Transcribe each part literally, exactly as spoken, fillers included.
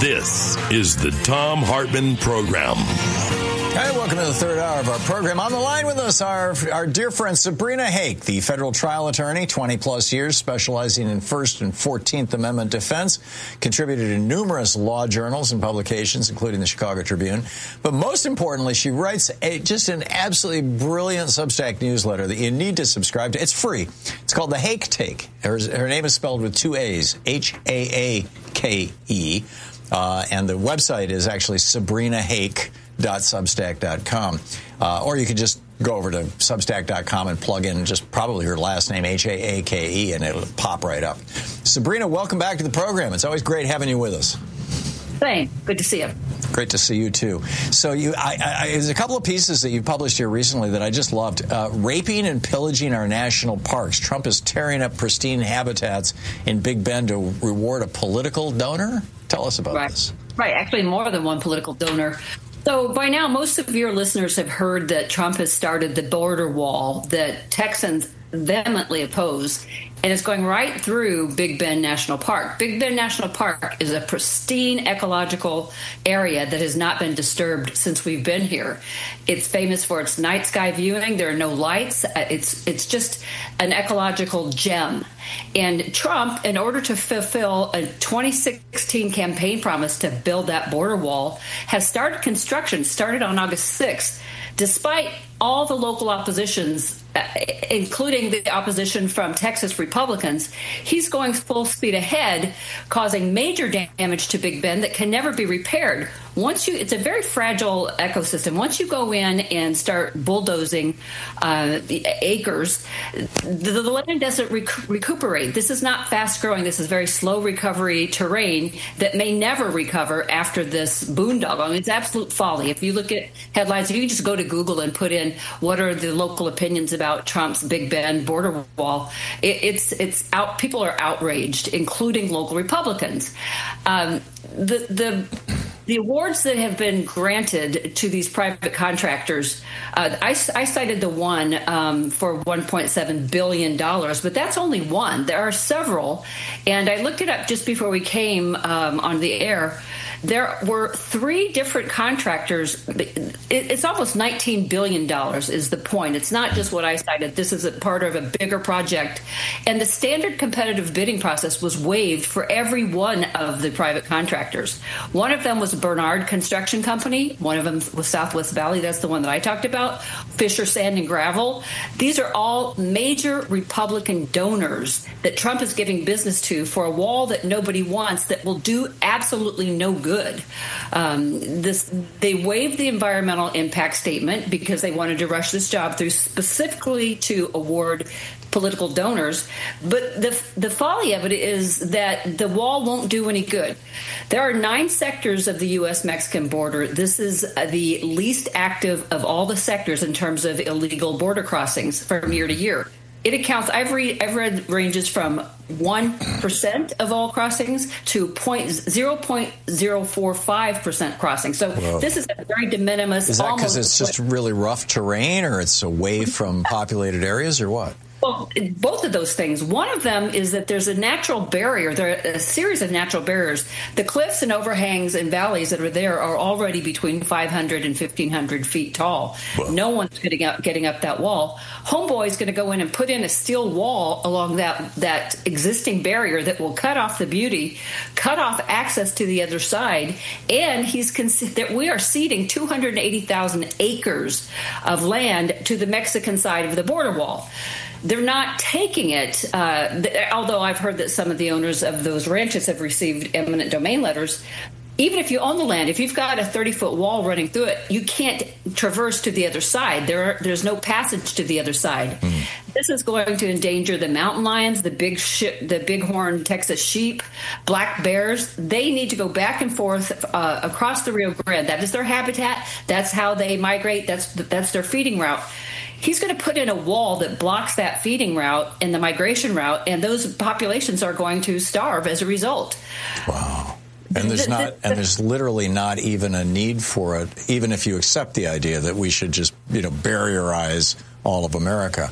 This is the Thom Hartmann Program. Hey, welcome to the third hour of our program. On the line with us, our, our dear friend Sabrina Hake, the federal trial attorney, twenty plus years, specializing in First and fourteenth Amendment defense, contributed to numerous law journals and publications, including the Chicago Tribune. But most importantly, she writes a, just an absolutely brilliant Substack newsletter that you need to subscribe to. It's free. It's called The Hake Take. Her, her name is spelled with two A's, H A A K E. Uh, and the website is actually sabrina hake dot substack dot com. Uh, or you could just go over to substack dot com and plug in just probably her last name, H A A K E, and it'll pop right up. Sabrina, welcome back to the program. It's always great having you with us. Thanks. Good to see you. Great to see you, too. So you, I, I, there's a couple of pieces that you published here recently that I just loved. Uh, raping and pillaging our national parks. Trump is tearing up pristine habitats in Big Bend to reward a political donor. Tell us about right. this. Right. Actually, more than one political donor. So by now, most of your listeners have heard that Trump has started the border wall that Texans vehemently oppose, and it's going right through Big Bend National Park. Big Bend National Park is a pristine ecological area that has not been disturbed since we've been here. It's famous for its night sky viewing. There are no lights. It's it's just an ecological gem. And Trump, in order to fulfill a twenty sixteen campaign promise to build that border wall, has started construction, started on August sixth, despite all the local oppositions, uh, including the opposition from Texas Republicans. He's going full speed ahead, causing major damage to Big Bend that can never be repaired. Once you, it's a very fragile ecosystem. Once you go in and start bulldozing uh, the acres, the, the land doesn't rec- recuperate. This is not fast growing. This is very slow recovery terrain that may never recover after this boondoggle. I mean, it's absolute folly. If you look at headlines, if you just go to Google and put in what are the local opinions about Trump's Big Bend border wall, it, it's it's out. People are outraged, including local Republicans. Um, the the The awards that have been granted to these private contractors, uh, I, I cited the one um, for one point seven billion dollars, but that's only one. There are several, and I looked it up just before we came um, on the air. There were three different contractors. It's almost nineteen billion dollars is the point. It's not just what I cited. This is a part of a bigger project. And the standard competitive bidding process was waived for every one of the private contractors. One of them was Bernard Construction Company. One of them was Southwest Valley. That's the one that I talked about. Fisher Sand and Gravel. These are all major Republican donors that Trump is giving business to for a wall that nobody wants, that will do absolutely no good. Good. Um, this they waived the environmental impact statement because they wanted to rush this job through specifically to award political donors. But the the folly of it is that the wall won't do any good. There are nine sectors of the U S Mexican border. This is the least active of all the sectors in terms of illegal border crossings from year to year. It accounts, I've read, I've read ranges from one percent of all crossings to zero point zero four five percent crossings. So Whoa. This is a very de minimis. Is that because it's just really rough terrain, or it's away from populated areas, or what? Well, both of those things. One of them is that there's a natural barrier. There are a series of natural barriers. The cliffs and overhangs and valleys that are there are already between five hundred and fifteen hundred feet tall. Well. No one's getting up, getting up that wall. Homeboy is going to go in and put in a steel wall along that, that existing barrier that will cut off the beauty, cut off access to the other side, and he's cons- that we are ceding two hundred eighty thousand acres of land to the Mexican side of the border wall. They're not taking it, uh, although I've heard that some of the owners of those ranches have received eminent domain letters. Even if you own the land, if you've got a thirty-foot wall running through it, you can't traverse to the other side. There, are, there's no passage to the other side. Mm. This is going to endanger the mountain lions, the big sh- the bighorn Texas sheep, black bears. They need to go back and forth uh, across the Rio Grande. That is their habitat. That's how they migrate. That's that's their feeding route. He's going to put in a wall that blocks that feeding route and the migration route, and those populations are going to starve as a result. Wow. And there's not, and there's literally not even a need for it, even if you accept the idea that we should just, you know, barrierize all of America.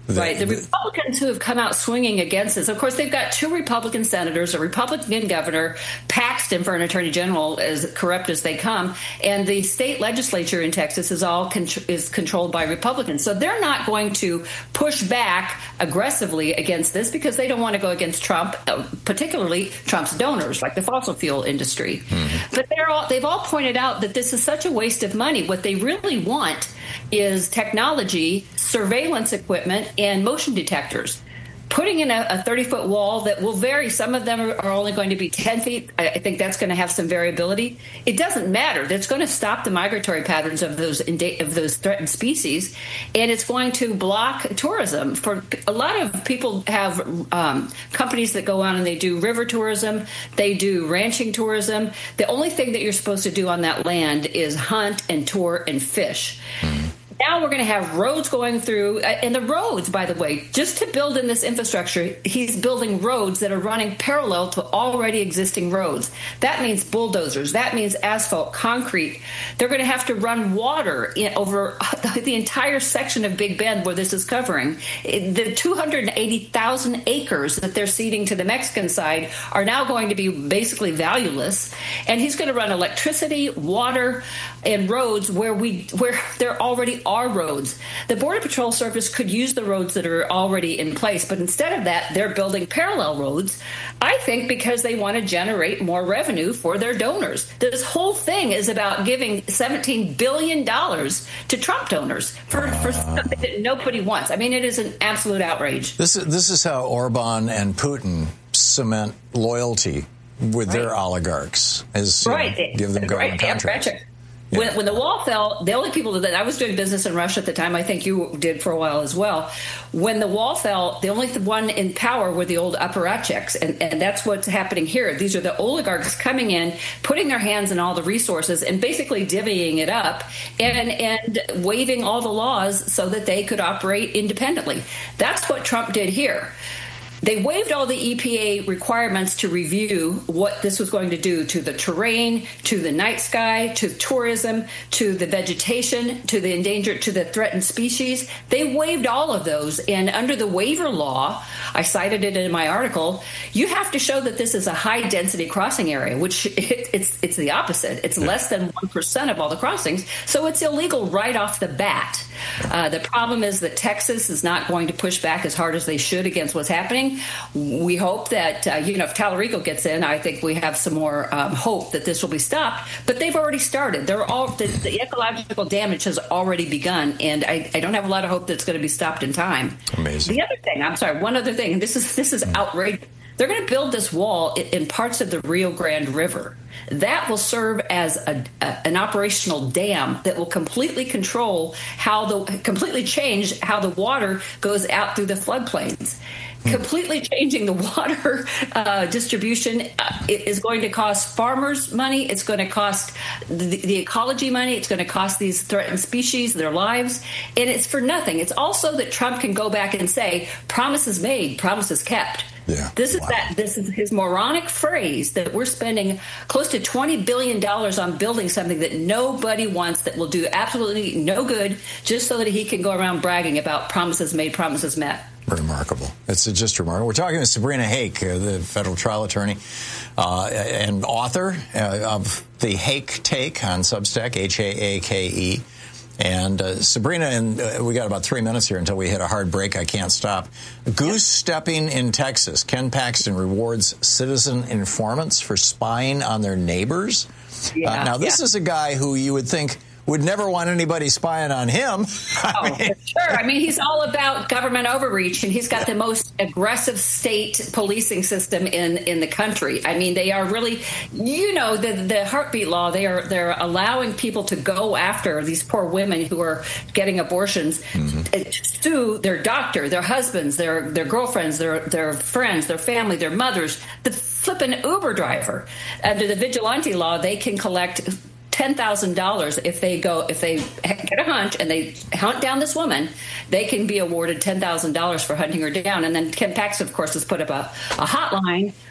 The, right. The Republicans who have come out swinging against this, of course, they've got two Republican senators, a Republican governor, Paxton for an attorney general, as corrupt as they come, and the state legislature in Texas is all con- is controlled by Republicans. So they're not going to push back aggressively against this because they don't want to go against Trump, uh, particularly Trump's donors, like the fossil fuel industry. Mm-hmm. But they're all they've all pointed out that this is such a waste of money. What they really want is technology, surveillance equipment, and motion detectors. Putting in a thirty-foot wall that will vary. Some of them are only going to be ten feet. I think that's going to have some variability. It doesn't matter. That's going to stop the migratory patterns of those of those threatened species, and it's going to block tourism. For a lot of people have um, companies that go on and they do river tourism, they do ranching tourism. The only thing that you're supposed to do on that land is hunt and tour and fish. Mm-hmm. Now we're going to have roads going through, and the roads, by the way, just to build in this infrastructure, he's building roads that are running parallel to already existing roads. That means bulldozers. That means asphalt, concrete. They're going to have to run water in, over the entire section of Big Bend where this is covering. The two hundred eighty thousand acres that they're ceding to the Mexican side are now going to be basically valueless. And he's going to run electricity, water, and roads where we where there already are roads. The Border Patrol Service could use the roads that are already in place, but instead of that, they're building parallel roads, I think because they want to generate more revenue for their donors. This whole thing is about giving seventeen billion dollars to Trump donors for, for something that nobody wants. I mean, it is an absolute outrage. This is, this is how Orban and Putin cement loyalty with right. their oligarchs, is right. know, give them government right. contracts. Yeah, When, when the wall fell, the only people that I was doing business in Russia at the time, I think you did for a while as well. When the wall fell, the only one in power were the old apparatchiks, and, and that's what's happening here. These are the oligarchs coming in, putting their hands in all the resources, and basically divvying it up, and and waiving all the laws so that they could operate independently. That's what Trump did here. They waived all the E P A requirements to review what this was going to do to the terrain, to the night sky, to tourism, to the vegetation, to the endangered, to the threatened species. They waived all of those. And under the waiver law, I cited it in my article, you have to show that this is a high density crossing area, which it, it's it's the opposite. It's less than one percent of all the crossings. So it's illegal right off the bat. Uh, the problem is that Texas is not going to push back as hard as they should against what's happening. We hope that, uh, you know, if Talarico gets in, I think we have some more um, hope that this will be stopped. But they've already started. They're all the, the ecological damage has already begun, and I, I don't have a lot of hope that it's going to be stopped in time. Amazing. The other thing, I'm sorry, one other thing, and this is this is outrageous. They're going to build this wall in parts of the Rio Grande River. That will serve as a, a, an operational dam that will completely control how the completely change how the water goes out through the floodplains. Hmm. Completely changing the water uh, distribution uh, is going to cost farmers money. It's going to cost the, the ecology money. It's going to cost these threatened species their lives, and it's for nothing. It's also that Trump can go back and say, "Promises made, promises kept." Yeah. This is wow. that. This is his moronic phrase that we're spending close to twenty billion dollars on building something that nobody wants, that will do absolutely no good, just so that he can go around bragging about promises made, promises met. Remarkable. It's just remarkable. We're talking to Sabrina Hake, uh, the federal trial attorney uh, and author uh, of the Hake Take on Substack, H A A K E. And uh, Sabrina, and uh, we got about three minutes here until we hit a hard break. I can't stop. Goose stepping in Texas. Ken Paxton rewards citizen informants for spying on their neighbors. Yeah, uh, now, this yeah. is a guy who you would think would never want anybody spying on him. Oh, for sure. I mean, he's all about government overreach, and he's got the most aggressive state policing system in, in the country. I mean, they are really, you know, the the heartbeat law, they are they're allowing people to go after these poor women who are getting abortions, mm-hmm. to sue their doctor, their husbands, their their girlfriends, their their friends, their family, their mothers, the flippin' Uber driver. Under the vigilante law, they can collect ten thousand dollars if they go if they get a hunch and they hunt down this woman. They can be awarded ten thousand dollars for hunting her down. And then Ken Paxton, of course, has put up a, a hotline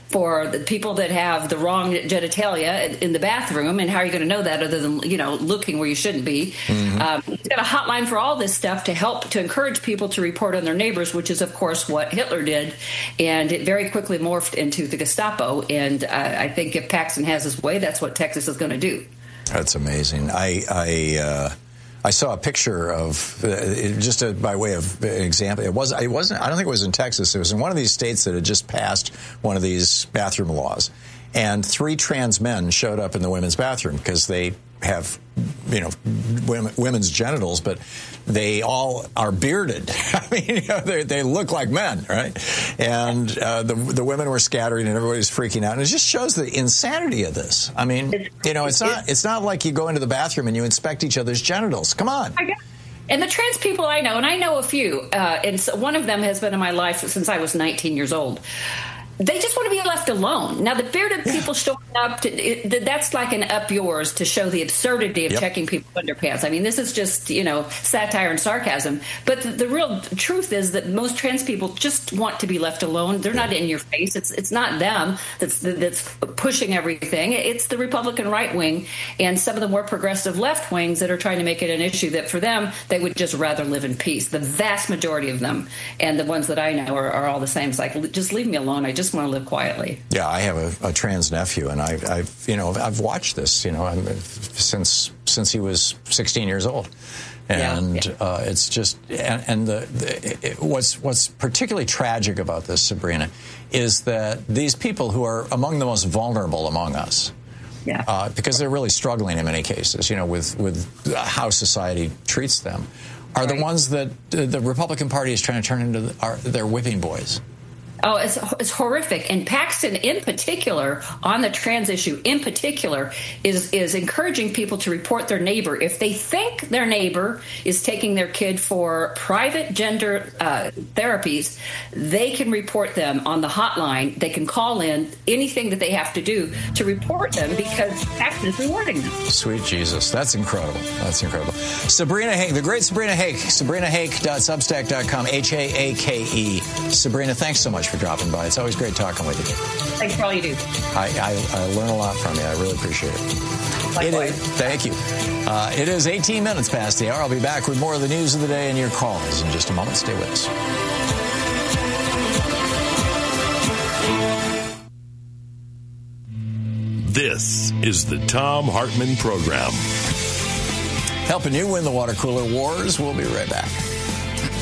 for the people that have the wrong genitalia in the bathroom. And how are you going to know that other than, you know, looking where you shouldn't be? Mm-hmm. Um, he's got a hotline for all this stuff to help to encourage people to report on their neighbors, which is, of course, what Hitler did. And it very quickly morphed into the Gestapo. And uh, I think if Paxton has his way, that's what Texas is going to do. That's amazing. I I, uh, I saw a picture of uh, just a, by way of example. It was it wasn't. I don't think it was in Texas. It was in one of these states that had just passed one of these bathroom laws, and three trans men showed up in the women's bathroom because they have, you know, women, women's genitals, but they all are bearded. I mean, you know, they, they look like men, right? And uh, the the women were scattering, and everybody's freaking out. And it just shows the insanity of this. I mean, you know, it's not it's not like you go into the bathroom and you inspect each other's genitals. Come on. And the trans people I know, and I know a few, uh, and so one of them has been in my life since I was nineteen years old. They just want to be left alone. Now, the bearded yeah. people showing up, to, it, that's like an up yours to show the absurdity of yep. checking people's underpants. I mean, this is just, you know, satire and sarcasm. But the, the real truth is that most trans people just want to be left alone. They're yeah. not in your face. It's it's not them that's that's pushing everything. It's the Republican right wing and some of the more progressive left wings that are trying to make it an issue that for them, they would just rather live in peace. The vast majority of them, and the ones that I know are, are all the same. It's like, just leave me alone. I just want to live quietly. Yeah, I have a, a trans nephew, and I've, I've, you know, I've watched this, you know, I'm, since since he was sixteen years old, and yeah, yeah. Uh, it's just, and, and the, the it, what's what's particularly tragic about this, Sabrina, is that these people who are among the most vulnerable among us. Yeah. Uh, because they're really struggling in many cases, you know, with with how society treats them, are right. the ones that uh, the Republican Party is trying to turn into the, our, their whipping boys. Oh, it's, it's horrific. And Paxton, in particular, on the trans issue, in particular, is is encouraging people to report their neighbor. If they think their neighbor is taking their kid for private gender uh, therapies, they can report them on the hotline. They can call in anything that they have to do to report them because Paxton is rewarding them. Sweet Jesus. That's incredible. That's incredible. Sabrina Hake, the great Sabrina Hake, sabrina hake dot substack dot com, H A A K E. Sabrina, thanks so much for dropping by. It's always great talking with you. Thanks for all you do. I, I, I learn a lot from you. I really appreciate it. Likewise. It is, thank you. Uh, it is eighteen minutes past the hour. I'll be back with more of the news of the day and your calls in just a moment. Stay with us. This is the Thom Hartmann Program. Helping you win the water cooler wars. We'll be right back.